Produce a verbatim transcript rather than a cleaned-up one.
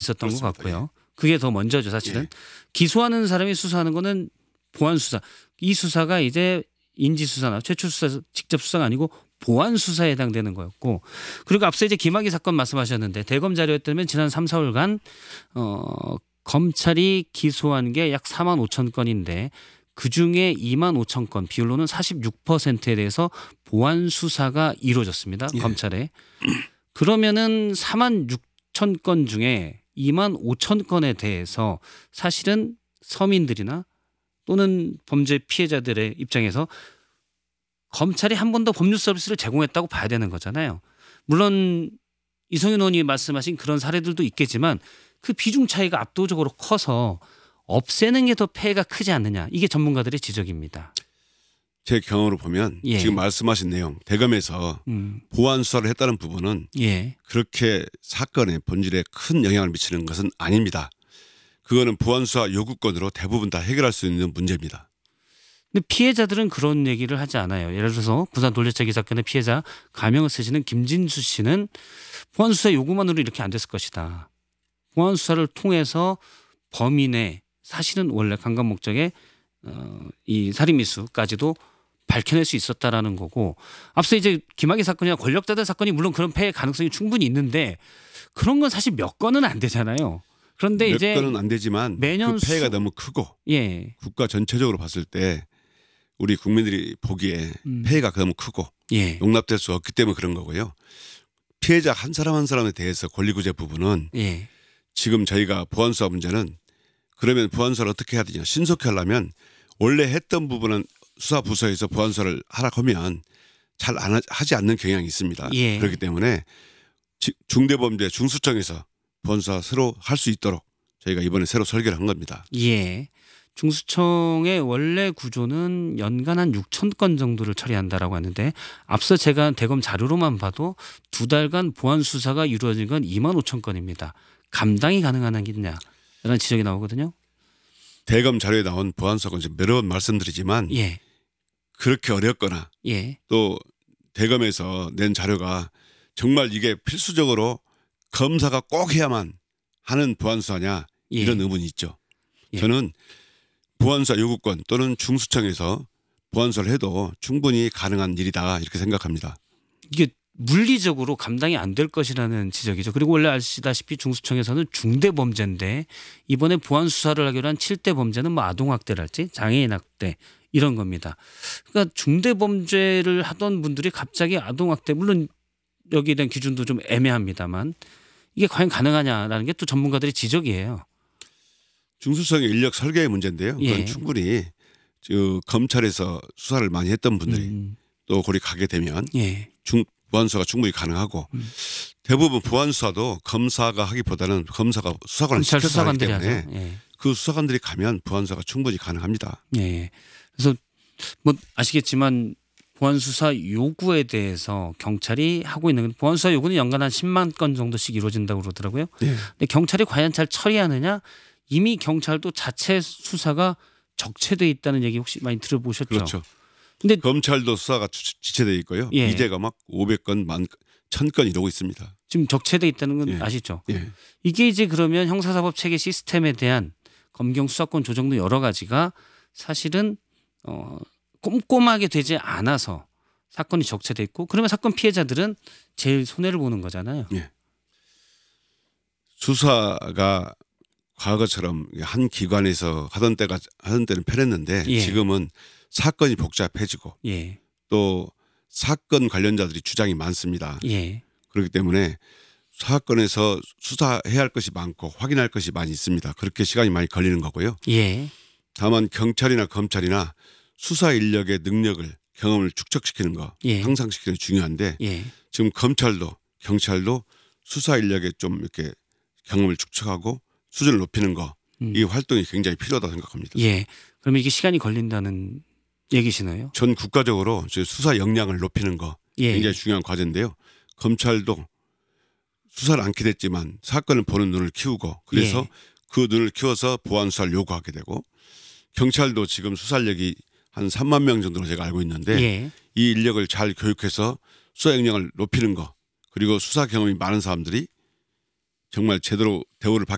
있었던 그렇습니다. 것 같고요. 그게 더 먼저죠 사실은. 예. 기소하는 사람이 수사하는 거는 보안 수사. 이 수사가 이제 인지 수사나 최초 수사 직접 수사가 아니고 보안 수사에 해당되는 거였고, 그리고 앞서 이제 김학의 사건 말씀하셨는데 대검 자료에 따르면 지난 삼, 사월간 어, 검찰이 기소한 게 약 사만 오천 건인데 그중에 이만 오천 건 비율로는 사십육 퍼센트에 대해서 보안 수사가 이루어졌습니다. 예. 검찰에. 그러면은 사만 육천 건 중에 이만 오천 건에 대해서 사실은 서민들이나 또는 범죄 피해자들의 입장에서 검찰이 한 번 더 법률 서비스를 제공했다고 봐야 되는 거잖아요. 물론 이성윤 의원이 말씀하신 그런 사례들도 있겠지만 그 비중 차이가 압도적으로 커서 없애는 게 더 폐해가 크지 않느냐. 이게 전문가들의 지적입니다. 제 경험으로 보면 예. 지금 말씀하신 내용 대검에서 음. 보안 수사를 했다는 부분은 예. 그렇게 사건의 본질에 큰 영향을 미치는 것은 아닙니다. 그거는 보안 수사 요구권으로 대부분 다 해결할 수 있는 문제입니다. 근데 피해자들은 그런 얘기를 하지 않아요. 예를 들어서 부산 돌려차기 사건의 피해자 가명을 쓰시는 김진수 씨는 보안 수사 요구만으로 이렇게 안 됐을 것이다. 보안 수사를 통해서 범인의 사실은 원래 강간 목적의 어, 이 살인 미수까지도 밝혀낼 수 있었다라는 거고, 앞서 이제 김학의 사건이나 권력자들 사건이 물론 그런 폐해 가능성이 충분히 있는데 그런 건 사실 몇 건은 안 되잖아요. 그런데 몇 이제 건은 안 되지만 매년 그 폐해가 수... 너무 크고 예. 국가 전체적으로 봤을 때 우리 국민들이 보기에 음. 폐해가 너무 크고 예. 용납될 수 없기 때문에 그런 거고요. 피해자 한 사람 한 사람에 대해서 권리구제 부분은 예. 지금 저희가 보안수사 문제는 그러면 보안수사를 어떻게 해야 되냐. 신속히 하려면 원래 했던 부분은 수사부서에서 보안수사를 하라고 하면 잘 안 하지 않는 경향이 있습니다. 예. 그렇기 때문에 중대범죄 중수청에서 보안수사 새로 할 수 있도록 저희가 이번에 새로 설계를 한 겁니다. 예. 중수청의 원래 구조는 연간 한 육천 건 정도를 처리한다라고 하는데 앞서 제가 대검 자료로만 봐도 두 달간 보안 수사가 이루어진 건 이만 오천 건입니다. 감당이 가능한 겠냐 이런 지적이 나오거든요. 대검 자료에 나온 보안수사건 여러 번 말씀드리지만 예. 그렇게 어렵거나 예. 또 대검에서 낸 자료가 정말 이게 필수적으로 검사가 꼭 해야만 하는 보안수사냐 예. 이런 의문이 있죠. 예. 저는 보안수사 요구권 또는 중수청에서 보안수사를 해도 충분히 가능한 일이다 이렇게 생각합니다. 이게 물리적으로 감당이 안 될 것이라는 지적이죠. 그리고 원래 아시다시피 중수청에서는 중대범죄인데 이번에 보안수사를 하기로 한 칠 대 범죄는 뭐 아동학대랄지 장애인 학대 이런 겁니다. 그러니까 중대범죄를 하던 분들이 갑자기 아동학대, 물론 여기에 대한 기준도 좀 애매합니다만 이게 과연 가능하냐라는 게 또 전문가들의 지적이에요. 중수청의 인력 설계의 문제인데요. 그건 예. 충분히 그 검찰에서 수사를 많이 했던 분들이 음. 또 거기 가게 되면 예. 중, 보안수사가 충분히 가능하고 음. 대부분 보안수사도 검사가 하기보다는 검사가 수사관을 검찰 시켜서 하기 수사관들이 때문에 하죠. 예. 그 수사관들이 가면 보안수사가 충분히 가능합니다. 예. 그래서 뭐 아시겠지만 보안수사 요구에 대해서 경찰이 하고 있는 보안수사 요구는 연간 한 십만 건 정도씩 이루어진다고 그러더라고요. 예. 근데 경찰이 과연 잘 처리하느냐? 이미 경찰도 자체 수사가 적체돼 있다는 얘기 혹시 많이 들어보셨죠? 그렇죠. 근데 검찰도 수사가 지체되어 있고요. 예. 이제가 막 오백 건, 만, 천 건 이러고 있습니다. 지금 적체돼 있다는 건 예. 아시죠? 예. 이게 이제 그러면 형사사법 체계 시스템에 대한 검경 수사권 조정 등 여러 가지가 사실은 어, 꼼꼼하게 되지 않아서 사건이 적체돼 있고, 그러면 사건 피해자들은 제일 손해를 보는 거잖아요. 예. 수사가 과거처럼 한 기관에서 하던 때가 하던 때는 편했는데 예. 지금은 사건이 복잡해지고 예. 또 사건 관련자들이 주장이 많습니다. 예. 그렇기 때문에 사건에서 수사해야 할 것이 많고 확인할 것이 많이 있습니다. 그렇게 시간이 많이 걸리는 거고요. 예. 다만 경찰이나 검찰이나 수사 인력의 능력을 경험을 축적시키는 거, 예. 향상시키는 게 중요한데 예. 지금 검찰도 경찰도 수사 인력에 좀 이렇게 경험을 축적하고 수준을 높이는 거, 음. 이 활동이 굉장히 필요하다고 생각합니다. 예. 그러면 이게 시간이 걸린다는 얘기시나요? 전 국가적으로 수사 역량을 높이는 거 예. 굉장히 중요한 과제인데요. 검찰도 수사를 않게 됐지만 사건을 보는 눈을 키우고 그래서 예. 그 눈을 키워서 보안 수사를 요구하게 되고, 경찰도 지금 수사력이 한 삼만 명 정도로 제가 알고 있는데 예. 이 인력을 잘 교육해서 수사 역량을 높이는 거, 그리고 수사 경험이 많은 사람들이 정말 제대로 대우를 받